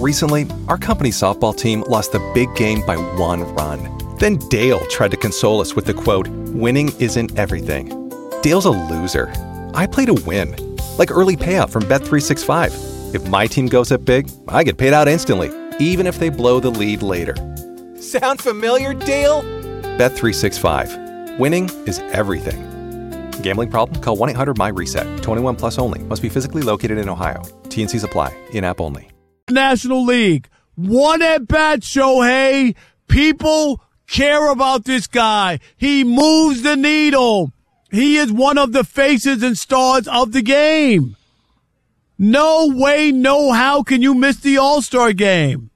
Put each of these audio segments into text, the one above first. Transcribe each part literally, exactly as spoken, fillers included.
Recently, our company softball team lost the big game by one run. Then Dale tried to console us with the quote, "Winning isn't everything." Dale's a loser. I play to win. Like early payout from Bet three sixty-five. If my team goes up big, I get paid out instantly, even if they blow the lead later. Sound familiar, Dale? Bet three sixty-five. Winning is everything. Gambling problem? Call one eight hundred M Y reset. twenty-one plus only. Must be physically located in Ohio. T N Cs apply. In-app only. National League. One at bat, Shohei. People care about this guy. He moves the needle. He is one of the faces and stars of the game. No way, no how can you miss the All-Star game.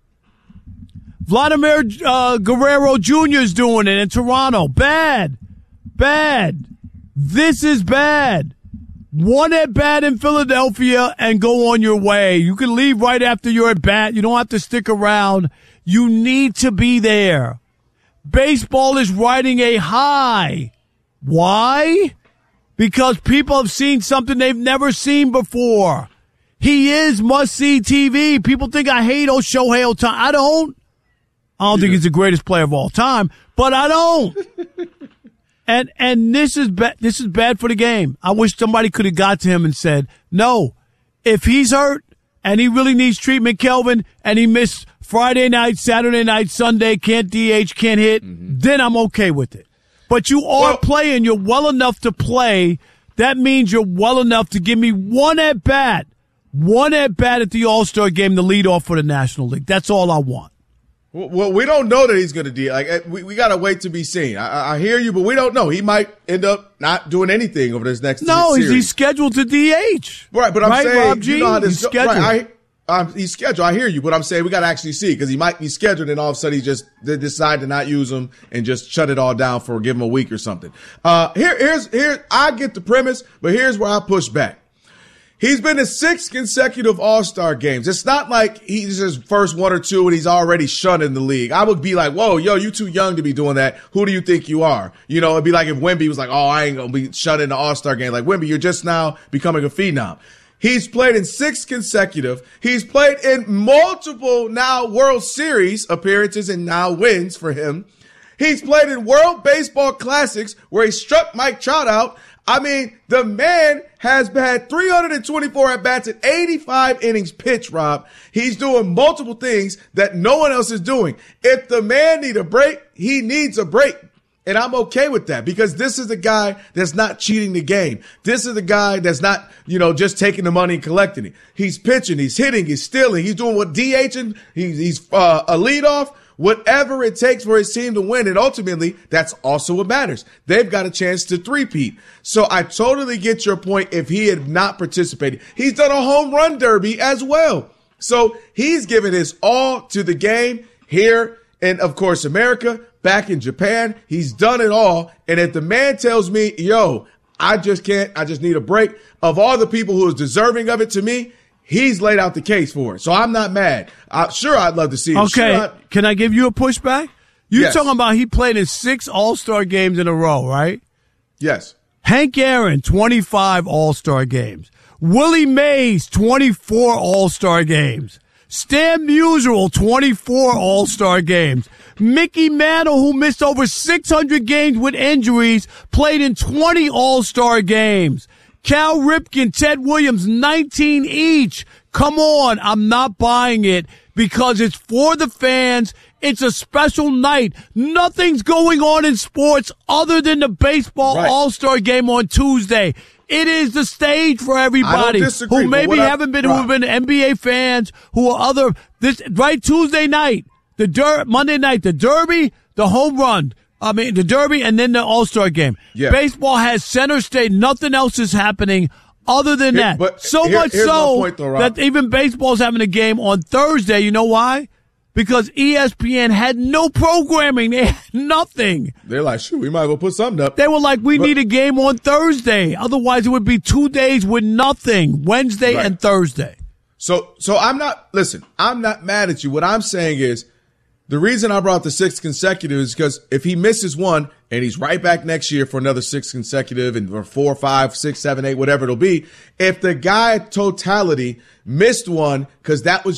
Vladimir uh, Guerrero Junior is doing it in Toronto. Bad. Bad. This is bad. One at bat in Philadelphia and go on your way. You can leave right after your at bat. You don't have to stick around. You need to be there. Baseball is riding a high. Why? Because people have seen something they've never seen before. He is must-see T V. People think I hate old Shohei Ohtani. I don't. I don't think he's the greatest player of all time, but I don't. and and this is ba- this is bad for the game. I wish somebody could have got to him and said, no, if he's hurt and he really needs treatment, Kelvin, and he missed Friday night, Saturday night, Sunday, can't D H, can't hit, mm-hmm. then I'm okay with it. But you are well, playing. You're well enough to play. That means you're well enough to give me one at-bat. One at-bat at the All-Star game to lead off for the National League. That's all I want. Well, we don't know that he's going to do. Like we, we got to wait to be seen. I, I hear you, but we don't know. He might end up not doing anything over this next. No, series. he's scheduled to D H. Right, but I'm right, saying Rob G? You know how this he's go, scheduled. Right, I, um, he's scheduled. I hear you, but I'm saying we got to actually see because he might be scheduled, and all of a sudden he just they decide to not use him and just shut it all down for give him a week or something. Uh, here, here's here. I get the premise, but here's where I push back. He's been to six consecutive All-Star games. It's not like he's his first one or two and he's already shunned in the league. I would be like, whoa, yo, you too young to be doing that. Who do you think you are? You know, it'd be like if Wemby was like, oh, I ain't going to be shunned in the All-Star game. Like, Wemby, you're just now becoming a phenom. He's played in six consecutive. He's played in multiple now World Series appearances and now wins for him. He's played in World Baseball Classics where he struck Mike Trout out. I mean, the man has had three hundred twenty-four at-bats and eighty-five innings pitched, Rob. He's doing multiple things that no one else is doing. If the man needs a break, he needs a break. And I'm okay with that because this is a guy that's not cheating the game. This is a guy that's not, you know, just taking the money and collecting it. He's pitching, he's hitting, he's stealing, he's doing what DHing, he's, he's uh, a leadoff. Whatever it takes for his team to win, and ultimately, that's also what matters. They've got a chance to three-peat. So I totally get your point if he had not participated. He's done a home run derby as well. So he's given his all to the game here in, of course, America, back in Japan. He's done it all. And if the man tells me, yo, I just can't, I just need a break, of all the people who is deserving of it to me, he's laid out the case for it. So I'm not mad. Uh, sure, I'd love to see it. Okay. Sure, Can I give you a pushback? You're yes. talking about he played in six All-Star games in a row, right? Yes. Hank Aaron, twenty-five All-Star games. Willie Mays, twenty-four All-Star games. Stan Musial, twenty-four All-Star games. Mickey Mantle, who missed over six hundred games with injuries, played in twenty All-Star games. Cal Ripken, Ted Williams, nineteen each. Come on, I'm not buying it because it's for the fans. It's a special night. Nothing's going on in sports other than the baseball right. All-Star game on Tuesday. It is the stage for everybody disagree, who maybe I, haven't been, right. who have been N B A fans, who are other, this, right, Tuesday night, the der- Monday night, the Derby, the home run. I mean, the Derby and then the All-Star game. Yeah. Baseball has center stage. Nothing else is happening other than Here, that. but so here, much so point, though, that even baseball's having a game on Thursday. You know why? Because E S P N had no programming. They had nothing. They're like, shoot, we might as well put something up. They were like, we but, need a game on Thursday. Otherwise, it would be two days with nothing, Wednesday right. and Thursday. So, so I'm not, listen, I'm not mad at you. What I'm saying is, the reason I brought the six consecutive is because if he misses one and he's right back next year for another six consecutive and or four, five, six, seven, eight, whatever it'll be, if the guy totality missed one because that was